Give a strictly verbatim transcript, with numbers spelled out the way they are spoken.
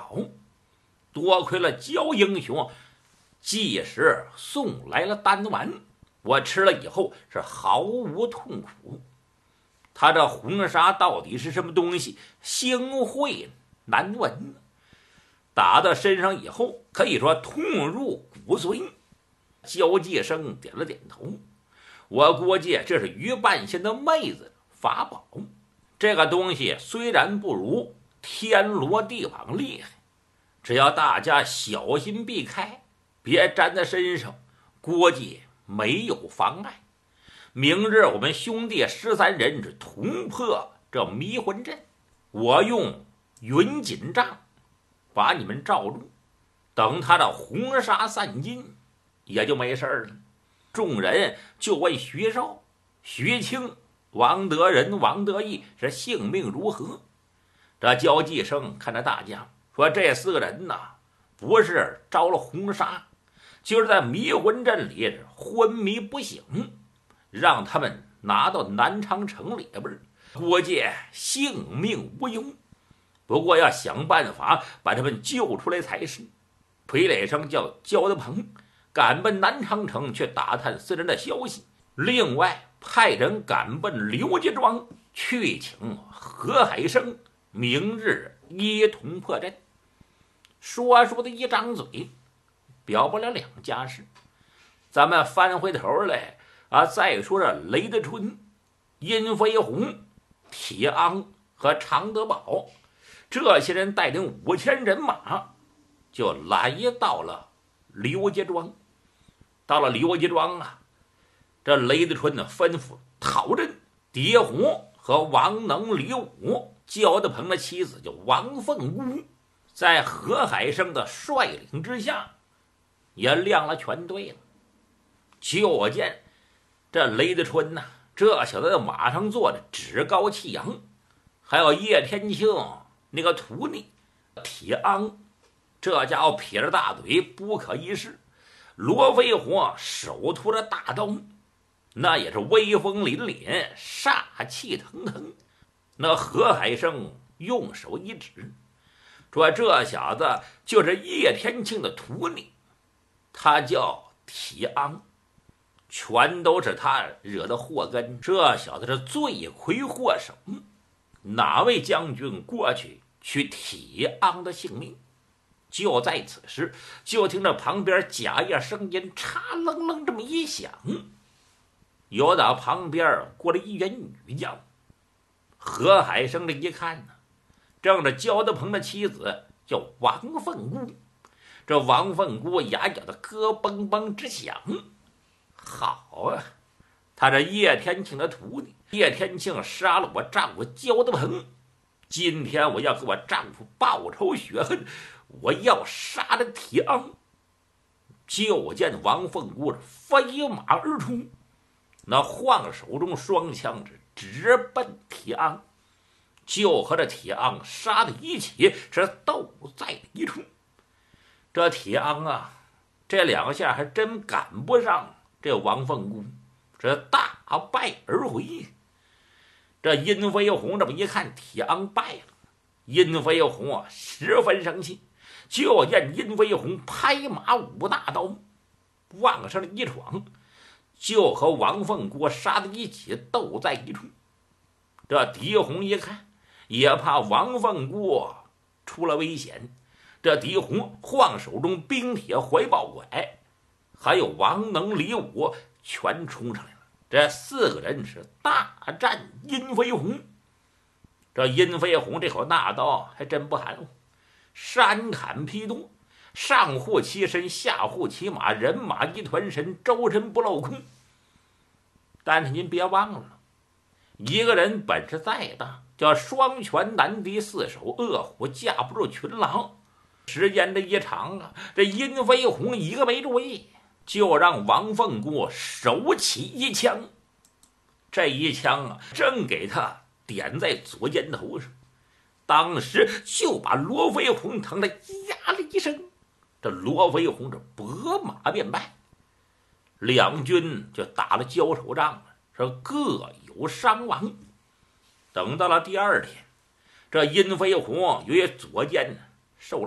好，多亏了焦英雄及时送来了丹丸，我吃了以后是毫无痛苦。他这红砂到底是什么东西，腥秽难闻，打到身上以后可以说痛入骨髓。焦继生点了点头，我估计这是于半仙的妹子法宝。这个东西虽然不如天罗地网厉害，只要大家小心避开，别粘在身上，估计没有妨碍。明日我们兄弟十三人是突破这迷魂阵，我用云锦帐把你们罩住，等他的红纱散尽，也就没事了。众人就问徐少、徐庆、王德仁、王德义是性命如何。这焦继生看着大家说：“这四个人呐，不是着了红纱，就是在迷魂阵里昏迷不醒，让他们拿到南昌城里边，估计性命无忧。不过要想办法把他们救出来才是。”傀儡生叫焦德鹏赶奔南昌城去打探四人的消息，另外派人赶奔刘家庄去请何海生，明日一同破阵。说书的一张嘴表不了两家事，咱们翻回头来啊，再说这雷德春、殷飞鸿、铁昂和常德宝这些人带领五千人马就来到了刘家庄。到了刘家庄啊，这雷德春呢吩咐讨阵，狄红和王能、李武、焦德鹏的妻子叫王凤姑，在何海生的率领之下也亮了全队了。就见这雷德春呐、啊，这小子在马上坐着趾高气扬，还有叶天庆那个徒弟铁昂，这家伙撇着大腿不可一世。罗飞虎手托着大刀，那也是威风凛凛，煞气腾腾。那何海生用手一指，说这小子就是叶天庆的徒弟，他叫铁昂，全都是他惹的祸根。这小子是罪魁祸首，哪位将军过去取铁昂的性命？就在此时，就听着旁边假叶声音嚓楞楞这么一响，有打旁边过来一员女将。何海生这一看呢，正是焦德鹏的妻子叫王凤姑。这王凤姑牙咬的咯嘣嘣直响。好啊，他这叶天庆的徒弟，叶天庆杀了我丈夫焦德鹏，今天我要给我丈夫报仇雪恨，我要杀了铁昂。就见王凤姑飞马而出，那晃手中双枪直奔铁昂，就和这铁昂杀的一起，是斗在了一处。这铁昂啊，这两下还真赶不上这王凤姑，这大败而回。这殷飞鸿这么一看铁昂败了，殷飞鸿啊十分生气，就见殷飞鸿拍马舞大刀往上一闯，就和王凤姑杀在一起，斗在一处。这狄红一看也怕王凤姑出了危险，这狄红晃手中冰铁怀抱拐，还有王能、李武全冲上来了。这四个人是大战殷飞鸿。这殷飞鸿这口大刀还真不含糊，山砍劈多，上护其身，下护其马，人马一团神，周身不镂空。但是您别忘了，一个人本事再大，叫双拳难敌四手，饿虎架不住群狼。时间这一长啊，这殷飞鸿一个没注意，就让王凤姑手起一枪。这一枪啊，正给他点在左肩头上，当时就把罗飞鸿疼得呀了一声。这罗飞鸿这拨马便败，两军就打了交手仗了，是各有伤亡。等到了第二天，这殷飞鸿由于左肩受了